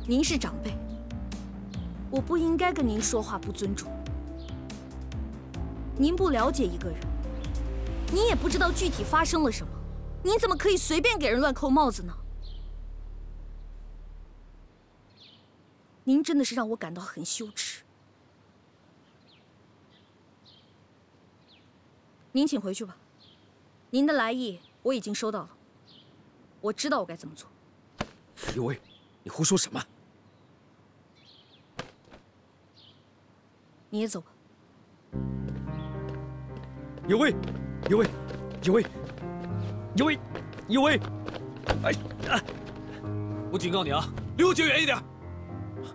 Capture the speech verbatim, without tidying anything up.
您是长辈，我不应该跟您说话不尊重。您不了解一个人，您也不知道具体发生了什么，您怎么可以随便给人乱扣帽子呢？您真的是让我感到很羞耻。您请回去吧，您的来意我已经收到了，我知道我该怎么做。 有为，你胡说什么？ 你也走吧。 有为，有为，有为，有为，有为！哎啊！ 我警告你啊，离我姐远一点！